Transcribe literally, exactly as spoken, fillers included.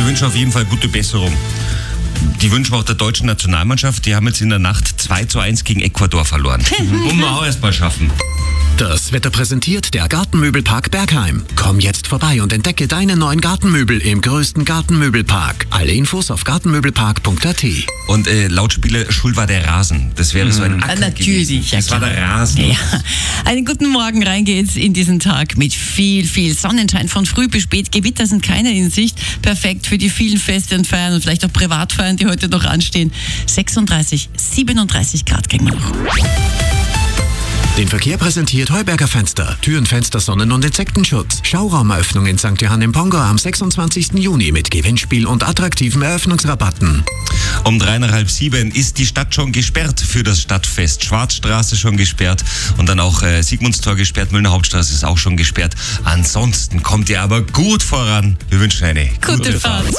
wünschen auf jeden Fall gute Besserung. Die wünschen wir auch der deutschen Nationalmannschaft. Die haben jetzt in der Nacht zwei zu eins gegen Ecuador verloren. Wollen wir auch erst mal schaffen. Das Wetter präsentiert der Gartenmöbelpark Bergheim. Komm jetzt vorbei und entdecke deine neuen Gartenmöbel im größten Gartenmöbelpark. Alle Infos auf gartenmöbelpark punkt a t. Und äh, laut Spieler, schuld war der Rasen. Das wäre mhm. so ein Acker Natürlich, gewesen. ja, Das klar. war der Rasen. Ja. Einen guten Morgen, rein geht's in diesen Tag mit viel, viel Sonnenschein. Von früh bis spät, Gewitter sind keine in Sicht. Perfekt für die vielen Feste und Feiern und vielleicht auch Privatfeiern, die heute noch anstehen. sechsunddreißig, siebenunddreißig Grad kriegen wir noch. Den Verkehr präsentiert Heuberger Fenster. Türen, Fenster, Sonnen- und Insektenschutz. Schauraumeröffnung in Sankt Johann im Pongo am sechsundzwanzigsten Juni mit Gewinnspiel und attraktiven Eröffnungsrabatten. Um drei nach halb sieben ist die Stadt schon gesperrt für das Stadtfest. Schwarzstraße schon gesperrt und dann auch äh, Sigmundstor gesperrt, Müllner Hauptstraße ist auch schon gesperrt. Ansonsten kommt ihr aber gut voran. Wir wünschen eine Gute, gute Fahrt. Fahrt.